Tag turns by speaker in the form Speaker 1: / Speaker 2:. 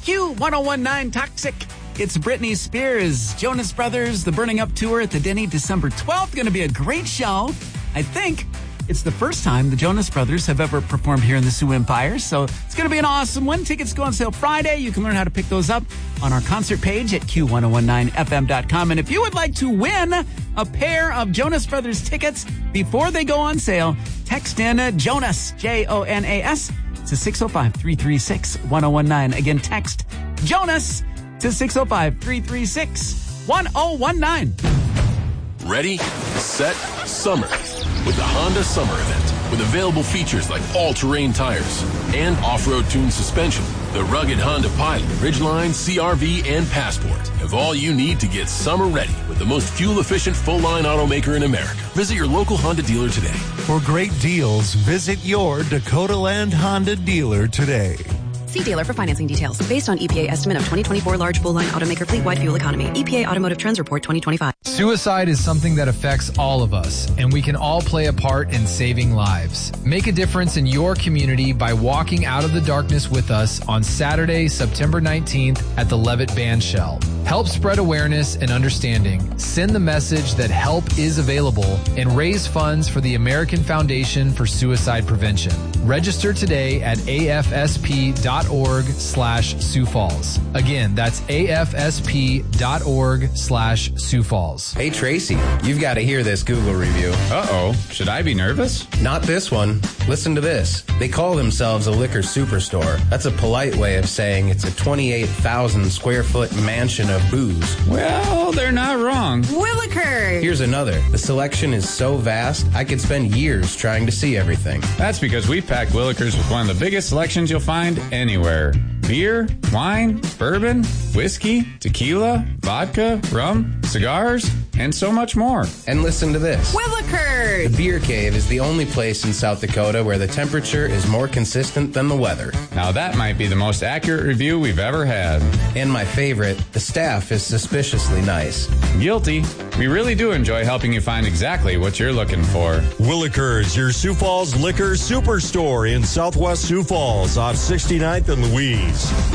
Speaker 1: Q1019 Toxic. It's Britney Spears, Jonas Brothers, the Burning Up Tour at the Denny, December 12th. Going to be a great show. I think it's the first time the Jonas Brothers have ever performed here in the Sioux Empire, so it's going to be an awesome one. Tickets go on sale Friday. You can learn how to pick those up on our concert page at Q1019FM.com. And if you would like to win a pair of Jonas Brothers tickets before they go on sale, text in Jonas, Jonas, to 605-336-1019. Again, text Jonas to 605-336-1019.
Speaker 2: Ready, set, summer. With the Honda Summer Event. With available features like all-terrain tires and off-road tuned suspension, the rugged Honda Pilot, Ridgeline, CR-V, and Passport have all you need to get summer ready with the most fuel-efficient full-line automaker in America. Visit your local Honda dealer today.
Speaker 3: For great deals, visit your Dakota Land Honda dealer today.
Speaker 4: See dealer for financing details. Based on EPA estimate of 2024 large full-line automaker fleet-wide fuel economy. EPA Automotive Trends Report 2025.
Speaker 5: Suicide is something that affects all of us, and we can all play a part in saving lives. Make a difference in your community by walking out of the darkness with us on Saturday, September 19th at the Levitt Bandshell. Help spread awareness and understanding. Send the message that help is available and raise funds for the American Foundation for Suicide Prevention. Register today at afsp.org/Sioux Falls. Again, that's afsp.org/Sioux Falls.
Speaker 6: Hey, Tracy, you've got to hear this Google review.
Speaker 7: Uh-oh. Should I be nervous?
Speaker 6: Not this one. Listen to this. They call themselves a liquor superstore. That's a polite way of saying it's a 28,000 square foot mansion of booze.
Speaker 7: Well, they're not wrong.
Speaker 4: Willikers!
Speaker 6: Here's another. The selection is so vast, I could spend years trying to see everything.
Speaker 7: That's because we packed Willikers with one of the biggest selections you'll find anywhere. Beer, wine, bourbon, whiskey, tequila, vodka, rum, cigars, and so much more.
Speaker 6: And listen to this.
Speaker 4: Willikers!
Speaker 6: The Beer Cave is the only place in South Dakota where the temperature is more consistent than the weather.
Speaker 7: Now that might be the most accurate review we've ever had.
Speaker 6: And my favorite, the staff is suspiciously nice.
Speaker 7: Guilty. We really do enjoy helping you find exactly what you're looking for.
Speaker 3: Willikers, your Sioux Falls liquor superstore in Southwest Sioux Falls off 69th and Louise.